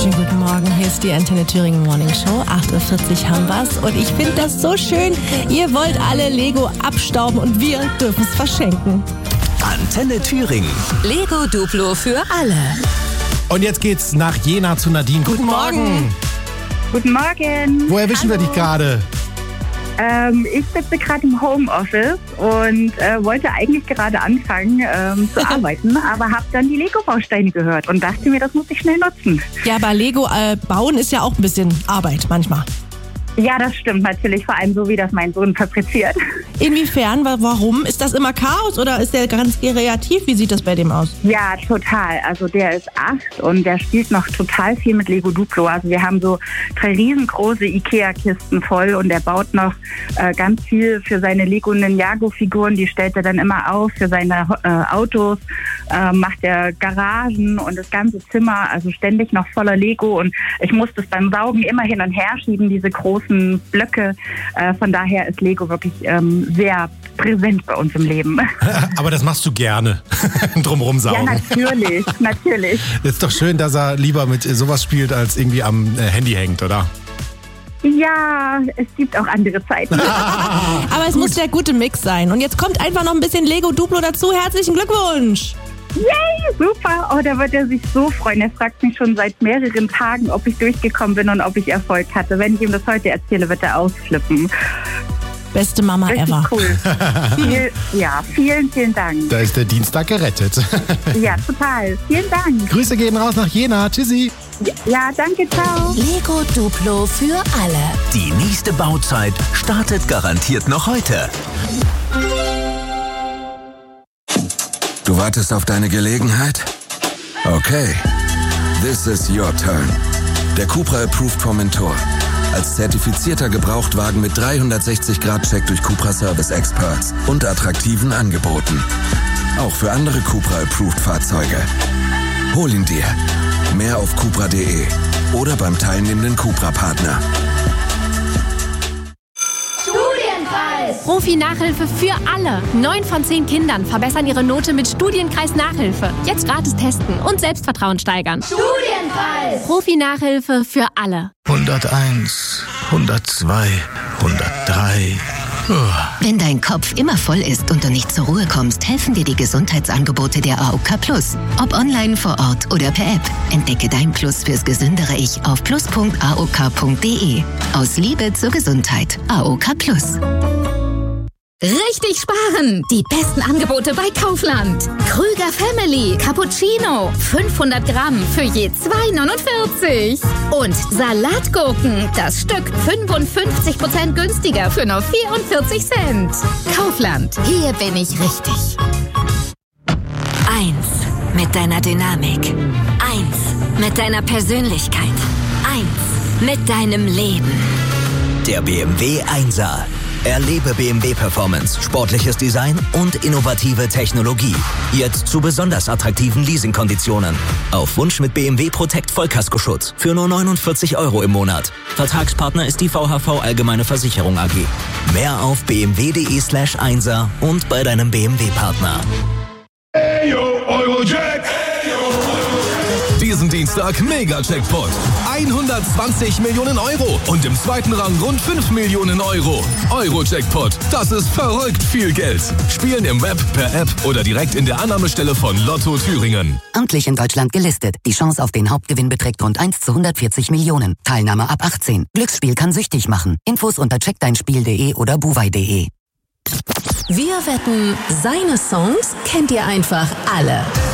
wunderschönen guten Morgen. Hier ist die Antenne Thüringen Morning Show. 8.40 Uhr haben wir's. Und ich finde das so schön. Ihr wollt alle Lego abstauben und wir dürfen es verschenken. Antenne Thüringen. Lego Duplo für alle. Und jetzt geht's nach Jena zu Nadine. Guten Morgen. Guten Morgen. Wo erwischen wir dich gerade? Ich sitze gerade im Homeoffice und wollte eigentlich gerade anfangen zu arbeiten, aber habe dann die Lego-Bausteine gehört und dachte mir, das muss ich schnell nutzen. Ja, aber Lego bauen ist ja auch ein bisschen Arbeit manchmal. Ja, das stimmt natürlich, vor allem so, wie das mein Sohn fabriziert. Inwiefern? Warum? Ist das immer Chaos oder ist der ganz kreativ? Wie sieht das bei dem aus? Ja, total. Also der ist 8 und der spielt noch total viel mit Lego Duplo. Also wir haben so 3 riesengroße Ikea-Kisten voll und er baut noch ganz viel für seine Lego Ninjago-Figuren. Die stellt er dann immer auf für seine Autos, macht er Garagen und das ganze Zimmer, also ständig noch voller Lego. Und ich musste es beim Saugen immer hin und her schieben, diese großen Blöcke. Von daher ist Lego wirklich sehr präsent bei uns im Leben. Aber das machst du gerne, drumherum saugen. Ja, natürlich. Ist doch schön, dass er lieber mit sowas spielt, als irgendwie am Handy hängt, oder? Ja, es gibt auch andere Zeiten. Aber es muss der gute Mix sein. Und jetzt kommt einfach noch ein bisschen Lego Duplo dazu. Herzlichen Glückwunsch! Yay, super. Oh, da wird er sich so freuen. Er fragt mich schon seit mehreren Tagen, ob ich durchgekommen bin und ob ich Erfolg hatte. Wenn ich ihm das heute erzähle, wird er ausflippen. Beste Mama Richtig ever. Cool. Vielen Dank. Da ist der Dienstag gerettet. Ja, total. Vielen Dank. Grüße gehen raus nach Jena. Tschüssi. Ja, danke, ciao. Lego Duplo für alle. Die nächste Bauzeit startet garantiert noch heute. Du wartest auf deine Gelegenheit? Okay. This is your turn. Der Cupra Approved for Mentor. Als zertifizierter Gebrauchtwagen mit 360-Grad-Check durch Cupra Service Experts und attraktiven Angeboten. Auch für andere Cupra Approved Fahrzeuge. Hol ihn dir. Mehr auf cupra.de oder beim teilnehmenden Cupra-Partner. Profi-Nachhilfe für alle. 9 von 10 Kindern verbessern ihre Note mit Studienkreis Nachhilfe. Jetzt gratis testen und Selbstvertrauen steigern. Studienkreis! Profi-Nachhilfe für alle. 101, 102, 103. Wenn dein Kopf immer voll ist und du nicht zur Ruhe kommst, helfen dir die Gesundheitsangebote der AOK Plus. Ob online, vor Ort oder per App. Entdecke dein Plus fürs gesündere Ich auf plus.aok.de. Aus Liebe zur Gesundheit. AOK Plus. Richtig sparen! Die besten Angebote bei Kaufland. Krüger Family Cappuccino. 500 Gramm für je 2,49. Und Salatgurken. Das Stück 55% günstiger für nur 44 Cent. Kaufland. Hier bin ich richtig. 1 mit deiner Dynamik. 1 mit deiner Persönlichkeit. 1 mit deinem Leben. Der BMW 1er. Erlebe BMW Performance, sportliches Design und innovative Technologie. Jetzt zu besonders attraktiven Leasingkonditionen. Auf Wunsch mit BMW Protect Vollkaskoschutz für nur 49 € im Monat. Vertragspartner ist die VHV Allgemeine Versicherung AG. Mehr auf bmw.de/1er und bei deinem BMW-Partner. Hey yo, Eurojack! Diesen Dienstag Mega-Jackpot. 120 Millionen € und im zweiten Rang rund 5 Millionen €. Euro-Jackpot, das ist verrückt viel Geld. Spielen im Web, per App oder direkt in der Annahmestelle von Lotto Thüringen. Amtlich in Deutschland gelistet. Die Chance auf den Hauptgewinn beträgt rund 1 zu 140 Millionen. Teilnahme ab 18. Glücksspiel kann süchtig machen. Infos unter checkdeinspiel.de oder buwei.de. Wir wetten, seine Songs kennt ihr einfach alle.